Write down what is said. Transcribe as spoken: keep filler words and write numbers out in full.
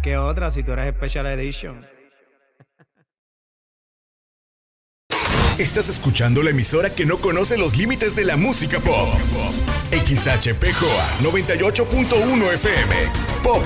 que otra si tú eres Special Edition. Estás escuchando la emisora que no conoce los límites de la música pop. X H P J A noventa y ocho punto uno F M.